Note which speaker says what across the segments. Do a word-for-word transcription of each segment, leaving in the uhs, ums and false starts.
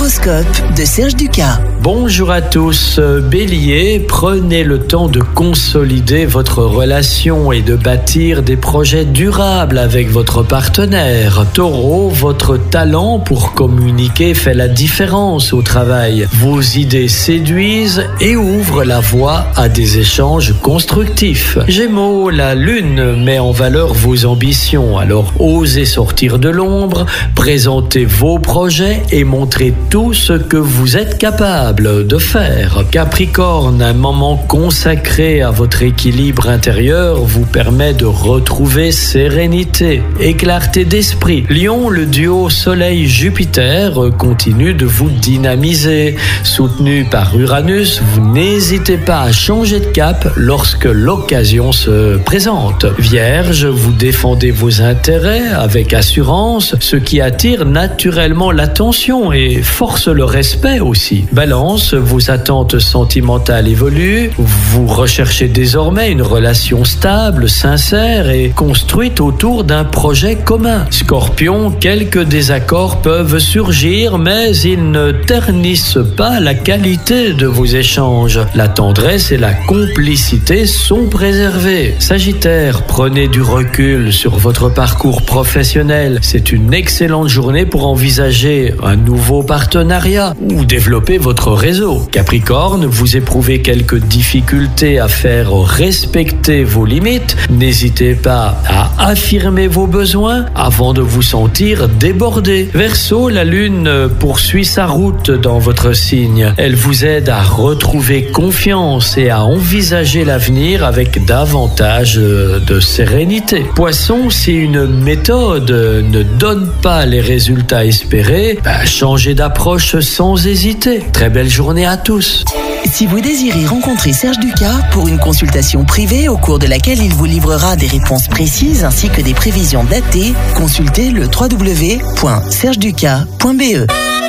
Speaker 1: L'horoscope de Serge Ducas.
Speaker 2: Bonjour à tous, Bélier, prenez le temps de consolider votre relation et de bâtir des projets durables avec votre partenaire. Taureau, votre talent pour communiquer fait la différence au travail. Vos idées séduisent et ouvrent la voie à des échanges constructifs. Gémeaux, la lune met en valeur vos ambitions, alors osez sortir de l'ombre, présentez vos projets et montrez tout ce que vous êtes capable de faire. Capricorne, un moment consacré à votre équilibre intérieur vous permet de retrouver sérénité et clarté d'esprit. Lion, le duo Soleil-Jupiter continue de vous dynamiser. Soutenu par Uranus, vous n'hésitez pas à changer de cap lorsque l'occasion se présente. Vierge, vous défendez vos intérêts avec assurance, ce qui attire naturellement l'attention et force le respect aussi. Balance, vos attentes sentimentales évoluent, vous recherchez désormais une relation stable, sincère et construite autour d'un projet commun. Scorpion, quelques désaccords peuvent surgir, mais ils ne ternissent pas la qualité de vos échanges. La tendresse et la complicité sont préservées. Sagittaire, prenez du recul sur votre parcours professionnel. C'est une excellente journée pour envisager un nouveau partenariat ou développer votre réseau. Capricorne, vous éprouvez quelques difficultés à faire respecter vos limites. N'hésitez pas à affirmer vos besoins avant de vous sentir débordé. Verseau, la lune poursuit sa route dans votre signe. Elle vous aide à retrouver confiance et à envisager l'avenir avec davantage de sérénité. Poisson, si une méthode ne donne pas les résultats espérés, bah, changez d'approche sans hésiter. Très belle journée à tous.
Speaker 1: Si vous désirez rencontrer Serge Ducas pour une consultation privée au cours de laquelle il vous livrera des réponses précises ainsi que des prévisions datées, consultez le w w w point serge ducas point b e.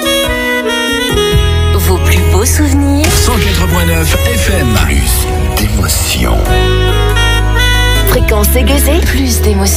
Speaker 3: Vos plus beaux souvenirs.
Speaker 4: cent quatre point neuf F M. Plus d'émotion.
Speaker 3: Fréquence aiguisée. Plus d'émotion.